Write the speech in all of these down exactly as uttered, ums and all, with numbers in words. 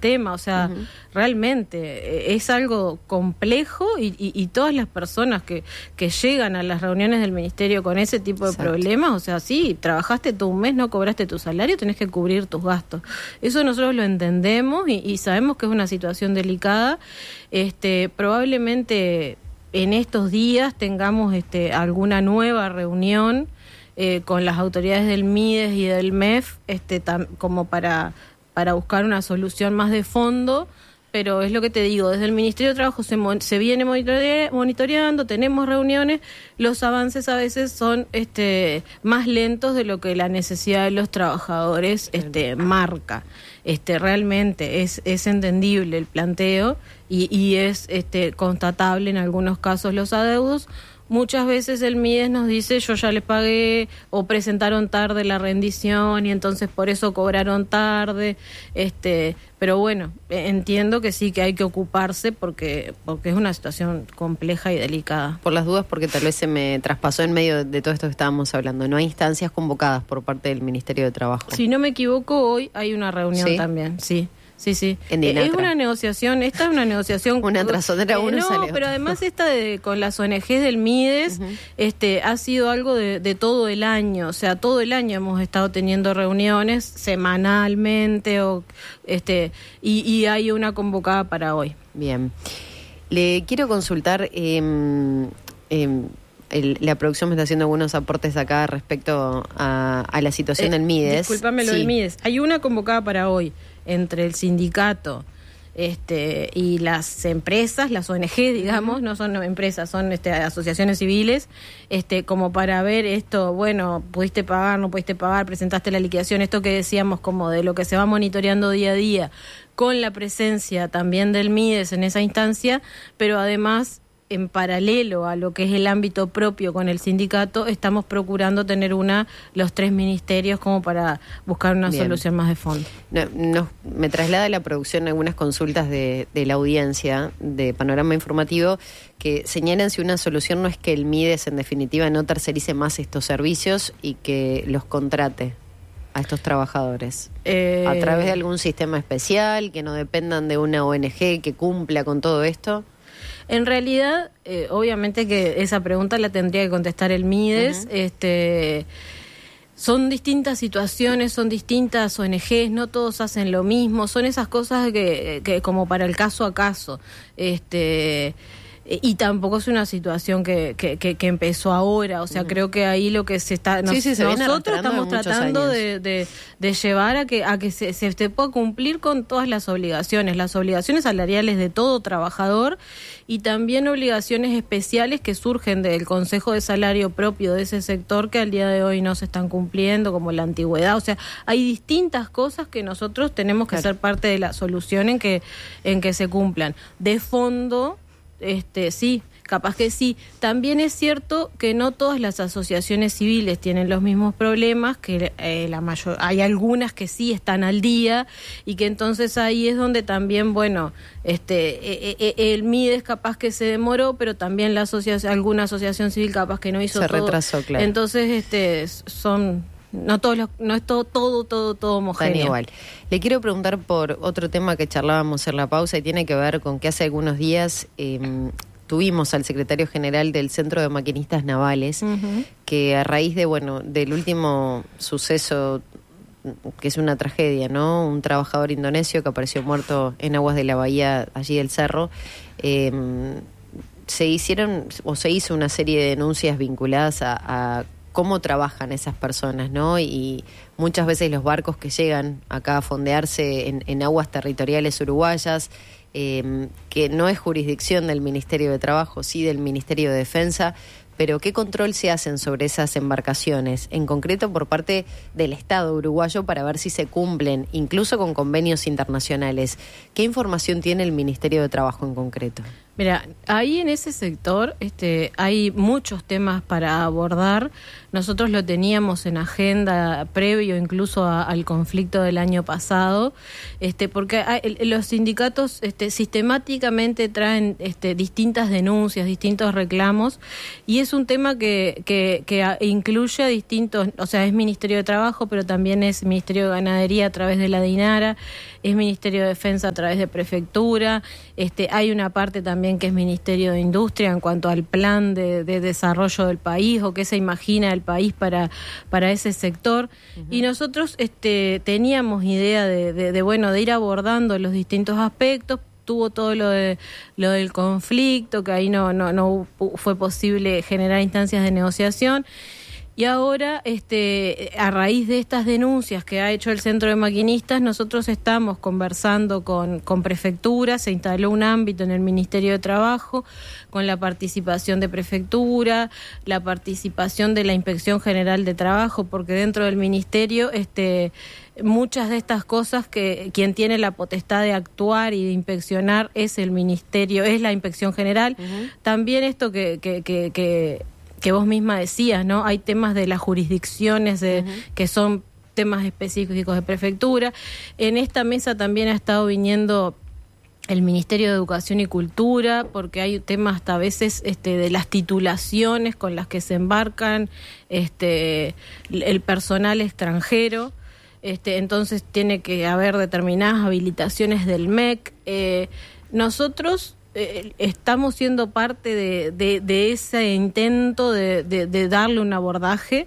tema, o sea, uh-huh. realmente es algo complejo y, y, y todas las personas que, que llegan a las reuniones del ministerio con ese tipo de Exacto. problemas, o sea, sí, trabajaste todo un mes, no cobraste tu salario, tenés que cubrir tus gastos. Eso nosotros lo entendemos y, y sabemos que es una situación delicada. Este, probablemente en estos días tengamos este, alguna nueva reunión eh, con las autoridades del M I D E S y del M E F, este, tam, como para, para buscar una solución más de fondo, pero es lo que te digo, desde el Ministerio de Trabajo se, se viene monitore, monitoreando, tenemos reuniones, los avances a veces son este, más lentos de lo que la necesidad de los trabajadores este, marca. Este, realmente es, es entendible el planteo y, y es este, constatable en algunos casos los adeudos. Muchas veces el M I D E S nos dice yo ya les pagué o presentaron tarde la rendición y entonces por eso cobraron tarde, este, pero bueno, entiendo que sí que hay que ocuparse porque porque es una situación compleja y delicada. Por las dudas, porque tal vez se me traspasó en medio de, de todo esto que estábamos hablando, no hay instancias convocadas por parte del Ministerio de Trabajo. Si no me equivoco, hoy hay una reunión ¿Sí? también, sí. Sí, sí. Es una negociación, esta es una negociación... una tras otra, uno eh, No, sale pero otro. Además esta de, con las O N Ges del M I D E S uh-huh. este, ha sido algo de, de todo el año, o sea, todo el año hemos estado teniendo reuniones semanalmente o este y, y hay una convocada para hoy. Bien. Le quiero consultar... Eh, eh, El, la producción me está haciendo algunos aportes acá respecto a, a la situación eh, del M I D E S. Discúlpame lo sí. del M I D E S. Hay una convocada para hoy entre el sindicato este, y las empresas, las O N G, digamos, uh-huh. no son empresas, son este, asociaciones civiles, este, como para ver esto, bueno, pudiste pagar, no pudiste pagar, presentaste la liquidación, esto que decíamos como de lo que se va monitoreando día a día, con la presencia también del M I D E S en esa instancia, pero además... en paralelo a lo que es el ámbito propio con el sindicato, estamos procurando tener una, los tres ministerios como para buscar una Bien. solución más de fondo. No, no, me traslada la producción algunas consultas de, de la audiencia de Panorama Informativo que señalan si una solución no es que el M I D E S en definitiva no tercerice más estos servicios y que los contrate a estos trabajadores eh... a través de algún sistema especial, que no dependan de una O N G que cumpla con todo esto. En realidad, eh, obviamente que esa pregunta la tendría que contestar el M I D E S. Uh-huh. Este, son distintas situaciones, son distintas O N Ges, no todos hacen lo mismo, son esas cosas que, que como para el caso a caso. Este, y tampoco es una situación que, que, que, que empezó ahora, o sea, uh-huh. creo que ahí lo que se está... Nos, sí, sí, se nosotros estamos tratando de, de, de llevar a que a que se, se, se pueda cumplir con todas las obligaciones, las obligaciones salariales de todo trabajador y también obligaciones especiales que surgen del Consejo de Salario propio de ese sector que al día de hoy no se están cumpliendo, como la antigüedad, o sea, hay distintas cosas que nosotros tenemos que claro. ser parte de la solución en que, en que se cumplan. De fondo... Este, sí, capaz que sí. También es cierto que no todas las asociaciones civiles tienen los mismos problemas, que eh, la mayor, hay algunas que sí están al día y que entonces ahí es donde también, bueno, este, eh, eh, el M I D E S capaz que se demoró, pero también la asociación, alguna asociación civil capaz que no hizo se todo. Se retrasó, claro. Entonces, este, son... No todos los, no es todo, todo, todo, todo homogéneo. Igual. Le quiero preguntar por otro tema que charlábamos en la pausa y tiene que ver con que hace algunos días eh, tuvimos al secretario general del Centro de Maquinistas Navales, uh-huh. que a raíz de bueno del último suceso, que es una tragedia, ¿no? Un trabajador indonesio que apareció muerto en aguas de la bahía allí del Cerro, eh, se hicieron o se hizo una serie de denuncias vinculadas a, a cómo trabajan esas personas, ¿no? Y muchas veces los barcos que llegan acá a fondearse en, en aguas territoriales uruguayas, eh, que no es jurisdicción del Ministerio de Trabajo, sí del Ministerio de Defensa, pero ¿qué control se hacen sobre esas embarcaciones, en concreto por parte del Estado uruguayo, para ver si se cumplen, incluso con convenios internacionales? ¿Qué información tiene el Ministerio de Trabajo en concreto? Mira, ahí en ese sector este, hay muchos temas para abordar. Nosotros lo teníamos en agenda previo incluso a, al conflicto del año pasado, este, porque hay, los sindicatos este, sistemáticamente traen este, distintas denuncias, distintos reclamos, y es un tema que, que, que incluye a distintos, o sea, es Ministerio de Trabajo, pero también es Ministerio de Ganadería a través de la DINARA, es Ministerio de Defensa a través de Prefectura, este, hay una parte también que es Ministerio de Industria en cuanto al plan de, de desarrollo del país o qué se imagina el país para, para ese sector. Uh-huh. Y nosotros este, teníamos idea de, de, de, bueno, de ir abordando los distintos aspectos. Tuvo todo lo de lo del conflicto, que ahí no, no, no fue posible generar instancias de negociación. Y ahora, este, a raíz de estas denuncias que ha hecho el Centro de Maquinistas, nosotros estamos conversando con, con Prefectura, se instaló un ámbito en el Ministerio de Trabajo, con la participación de Prefectura, la participación de la Inspección General de Trabajo, porque dentro del Ministerio, este, muchas de estas cosas que quien tiene la potestad de actuar y de inspeccionar es el Ministerio, es la Inspección General. Uh-huh. También esto que... que, que, que que vos misma decías, ¿no? Hay temas de las jurisdicciones de, uh-huh. que son temas específicos de Prefectura. En esta mesa también ha estado viniendo el Ministerio de Educación y Cultura, porque hay temas hasta a veces este, de las titulaciones con las que se embarcan este, el personal extranjero. Este, entonces tiene que haber determinadas habilitaciones del M E C. Eh, nosotros... Eh, estamos siendo parte de, de, de ese intento de, de, de darle un abordaje,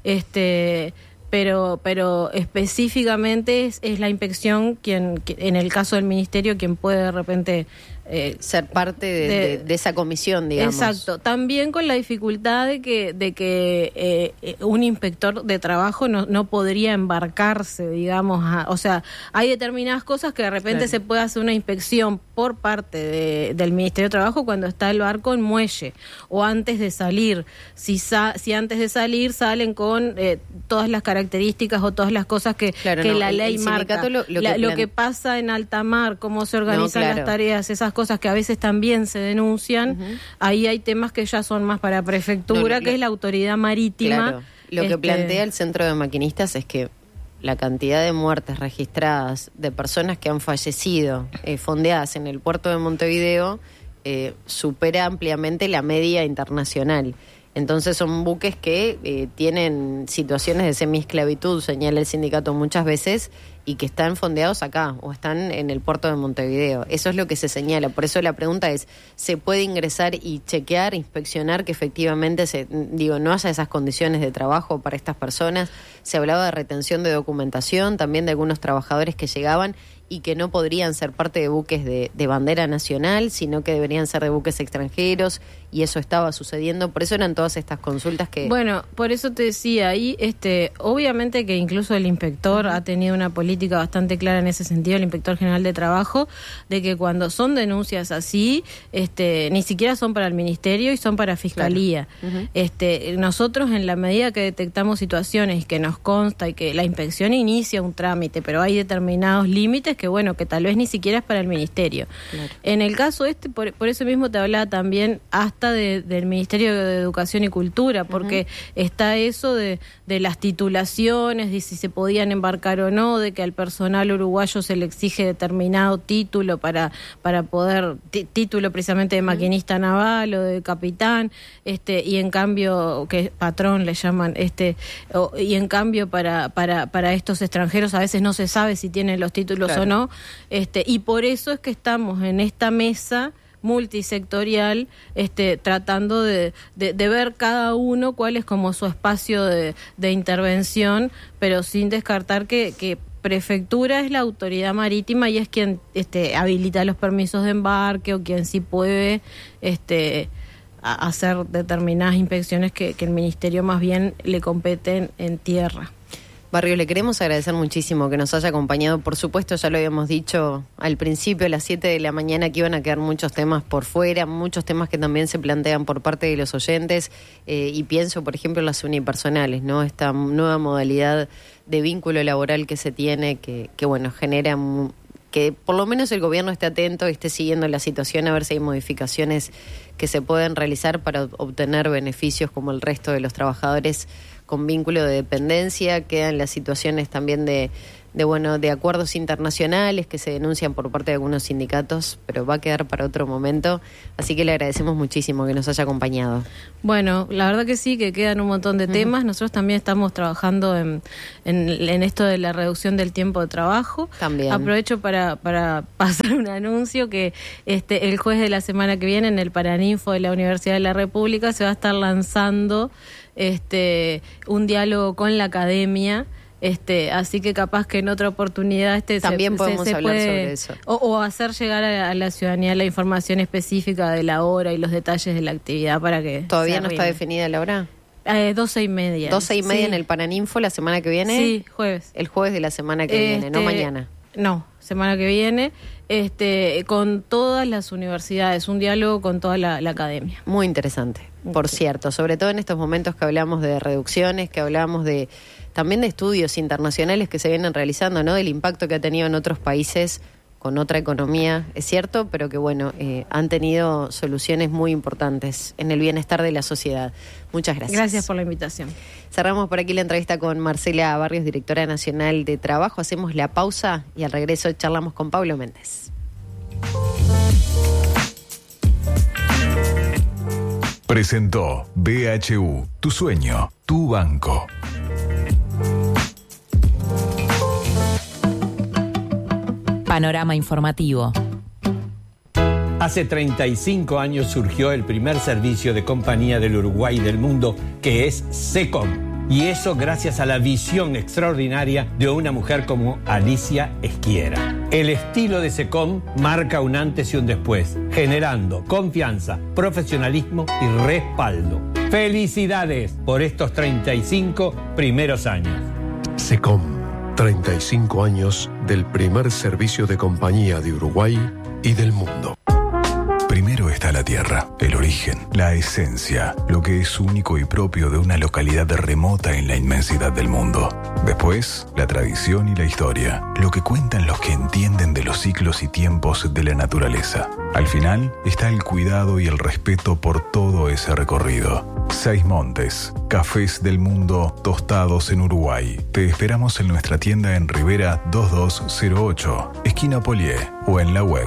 este, pero, pero específicamente es, es la inspección quien, en el caso del Ministerio, quien puede de repente Eh, ser parte de, de, de, de esa comisión, digamos. Exacto, también con la dificultad de que de que eh, un inspector de trabajo no, no podría embarcarse, digamos, a, o sea, hay determinadas cosas que de repente claro. se puede hacer una inspección por parte de, del Ministerio de Trabajo cuando está el barco en muelle o antes de salir, si sa, si antes de salir salen con eh, todas las características o todas las cosas que, claro, que no, la el, ley el marca, lo, lo, la, que lo que pasa en alta mar, cómo se organizan no, claro. las tareas, esas cosas que a veces también se denuncian, uh-huh. ahí hay temas que ya son más para Prefectura, no, no, que no. es la autoridad marítima. Claro. Lo este... que plantea el Centro de Maquinistas es que la cantidad de muertes registradas de personas que han fallecido eh, fondeadas en el puerto de Montevideo eh, supera ampliamente la media internacional. Entonces son buques que eh, tienen situaciones de semiesclavitud, señala el sindicato muchas veces, y que están fondeados acá o están en el puerto de Montevideo. Eso es lo que se señala. Por eso la pregunta es, ¿se puede ingresar y chequear, inspeccionar que efectivamente, se, digo, no haya esas condiciones de trabajo para estas personas? Se hablaba de retención de documentación, también de algunos trabajadores que llegaban y que no podrían ser parte de buques de, de bandera nacional, sino que deberían ser de buques extranjeros, y eso estaba sucediendo. Por eso eran todas estas consultas que... Bueno, por eso te decía, ahí este, obviamente que incluso el inspector uh-huh. ha tenido una política bastante clara en ese sentido, el Inspector General de Trabajo, de que cuando son denuncias así, este, ni siquiera son para el Ministerio y son para Fiscalía. Claro. Uh-huh. Este, nosotros, en la medida que detectamos situaciones que nos consta y que la inspección inicia un trámite, pero hay determinados límites que bueno, que tal vez ni siquiera es para el Ministerio. Claro. En el caso este, por, por eso mismo te hablaba también hasta de, del Ministerio de Educación y Cultura, porque uh-huh. está eso de, de las titulaciones, de si se podían embarcar o no, de que al personal uruguayo se le exige determinado título para, para poder, t- título precisamente de maquinista uh-huh. naval o de capitán, este, y en cambio, que patrón le llaman, este, o, y en cambio para, para, para estos extranjeros a veces no se sabe si tienen los títulos claro. o no, este, y por eso es que estamos en esta mesa multisectorial, este, tratando de, de, de ver cada uno cuál es como su espacio de, de intervención, pero sin descartar que, que Prefectura es la autoridad marítima y es quien este, habilita los permisos de embarque o quien sí puede este, a, hacer determinadas inspecciones que, que el Ministerio más bien le competen en tierra. Barrio, le queremos agradecer muchísimo que nos haya acompañado. Por supuesto, ya lo habíamos dicho al principio, a las siete de la mañana, que iban a quedar muchos temas por fuera, muchos temas que también se plantean por parte de los oyentes, eh, y pienso, por ejemplo, en las unipersonales, ¿no? Esta nueva modalidad de vínculo laboral que se tiene, que, que bueno, genera... que por lo menos el gobierno esté atento y esté siguiendo la situación a ver si hay modificaciones que se pueden realizar para obtener beneficios como el resto de los trabajadores con vínculo de dependencia. Quedan las situaciones también de, de bueno de acuerdos internacionales que se denuncian por parte de algunos sindicatos, pero va a quedar para otro momento. Así que le agradecemos muchísimo que nos haya acompañado. Bueno, la verdad que sí, que quedan un montón de temas. Uh-huh. Nosotros también estamos trabajando en, en, en esto de la reducción del tiempo de trabajo. También. Aprovecho para, para pasar un anuncio que este el jueves de la semana que viene en el Paraninfo de la Universidad de la República se va a estar lanzando este un diálogo con la academia. Este, así que capaz que en otra oportunidad este también se, podemos se, se hablar puede, sobre eso. O, o hacer llegar a, a la ciudadanía la información específica de la hora y los detalles de la actividad para que ¿Todavía no está definida la hora? Eh, doce y media. Doce y media sí. En el Paraninfo la semana que viene. Sí, jueves. El jueves de la semana que este, viene, no mañana. No, semana que viene, este, con todas las universidades, un diálogo con toda la, la academia. Muy interesante, por sí. cierto, sobre todo en estos momentos que hablamos de reducciones, que hablamos de también de estudios internacionales que se vienen realizando, ¿no? Del impacto que ha tenido en otros países con otra economía, es cierto, pero que bueno, eh, han tenido soluciones muy importantes en el bienestar de la sociedad. Muchas gracias. Gracias por la invitación. Cerramos por aquí la entrevista con Marcela Barrios, directora nacional de Trabajo. Hacemos la pausa y al regreso charlamos con Pablo Méndez. Presentó B H U, tu sueño, tu banco. Panorama informativo. Hace treinta y cinco años surgió el primer servicio de compañía del Uruguay y del mundo, que es SECOM. Y eso gracias a la visión extraordinaria de una mujer como Alicia Esquiera. El estilo de SECOM marca un antes y un después, generando confianza, profesionalismo y respaldo. ¡Felicidades por estos treinta y cinco primeros años! SECOM, treinta y cinco años del primer servicio de compañía de Uruguay y del mundo. Primero está la tierra, el origen, la esencia, lo que es único y propio de una localidad remota en la inmensidad del mundo. Después, la tradición y la historia, lo que cuentan los que entienden de los ciclos y tiempos de la naturaleza. Al final, está el cuidado y el respeto por todo ese recorrido. Seis Montes, cafés del mundo tostados en Uruguay. Te esperamos en nuestra tienda en Rivera dos dos cero ocho, esquina Polié, o en la web.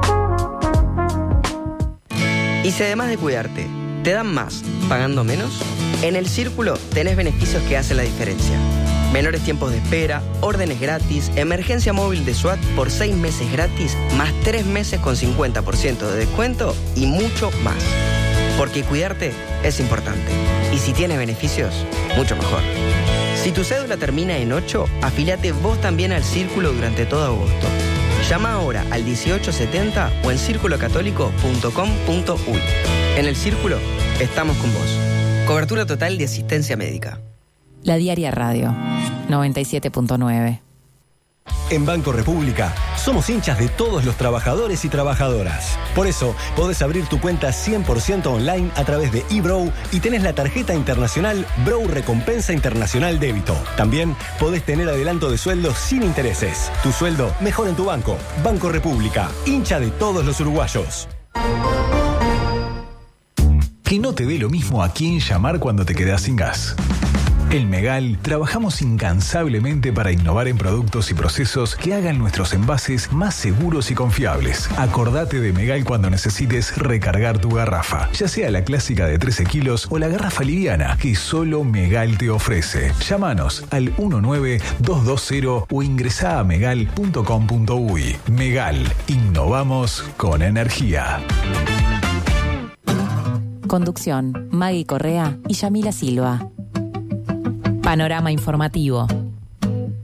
Y si además de cuidarte, te dan más, pagando menos, en El Círculo tenés beneficios que hacen la diferencia. Menores tiempos de espera, órdenes gratis, emergencia móvil de SWAT por seis meses gratis, más tres meses con cincuenta por ciento de descuento y mucho más. Porque cuidarte es importante. Y si tienes beneficios, mucho mejor. Si tu cédula termina en ocho, afíliate vos también al Círculo durante todo agosto. Llama ahora al dieciocho setenta o en círculo católico punto com punto uy. En El Círculo estamos con vos. Cobertura total de asistencia médica. La Diaria Radio, noventa y siete punto nueve. En Banco República somos hinchas de todos los trabajadores y trabajadoras. Por eso podés abrir tu cuenta cien por ciento online a través de eBrow y tenés la tarjeta internacional Brow Recompensa Internacional Débito. También podés tener adelanto de sueldo sin intereses. Tu sueldo mejor en tu banco. Banco República, hincha de todos los uruguayos. Que no te dé lo mismo a quién llamar cuando te quedás sin gas. En Megal trabajamos incansablemente para innovar en productos y procesos que hagan nuestros envases más seguros y confiables. Acordate de Megal cuando necesites recargar tu garrafa, ya sea la clásica de trece kilos o la garrafa liviana que solo Megal te ofrece. Llámanos al uno nueve dos dos cero o ingresá a megal punto com punto uy. Megal, innovamos con energía. Conducción, Maggie Correa y Yamila Silva. Panorama informativo.